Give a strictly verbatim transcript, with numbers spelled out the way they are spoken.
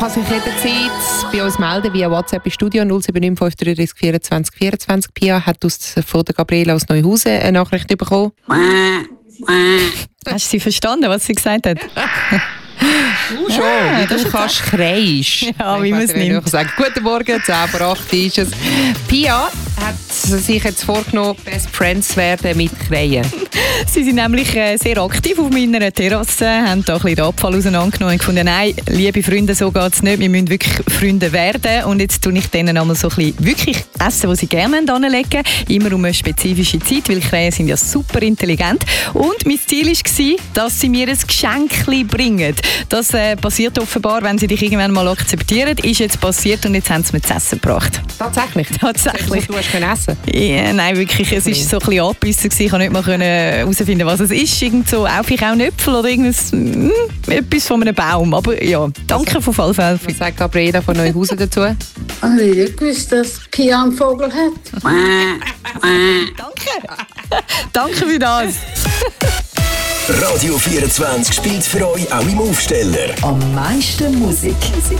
Kann sich jederzeit bei uns melden via WhatsApp im Studio null sieben neun fünf drei drei vier zwei vier vier. Pia hat aus, von der Gabriela aus Neuhausen eine Nachricht bekommen. Hast du sie verstanden, was sie gesagt hat? Du schon, ja, du kannst kreisch. Ja, wie man es nimmt. Sagen. Guten Morgen, zehn vor acht ist es. Pia hat sich jetzt vorgenommen, Best Friends werden mit Kreien. Sie sind nämlich äh, sehr aktiv auf meiner Terrasse, haben da ein bisschen den Abfall auseinandergenommen und gefunden, nein, liebe Freunde, so geht es nicht, wir müssen wirklich Freunde werden. Und jetzt tue ich denen einmal so ein bisschen wirklich essen, was sie gerne anlegen, immer um eine spezifische Zeit, weil Kreien sind ja super intelligent. Und mein Ziel war, dass sie mir ein Geschenk bringen. Das äh, passiert offenbar, wenn sie dich irgendwann mal akzeptieren. Ist jetzt passiert und jetzt haben sie mir zu essen gebracht. Tatsächlich? Tatsächlich. Du hast können essen? Ja, nein, wirklich. Es war so ein bisschen angebissen. Ich konnte nicht mal herausfinden, was es ist. Irgend so, auch vielleicht auch Äpfel oder irgendwas, mh, etwas von einem Baum. Aber ja, danke was, von Fallfällen. Was sagt Gabriela von Neuhausen dazu? Ich habe nicht gewusst, dass Pia einen Vogel hat. Danke. Danke für das. Radio vierundzwanzig spielt für euch auch im Aufsteller. Am meisten Musik.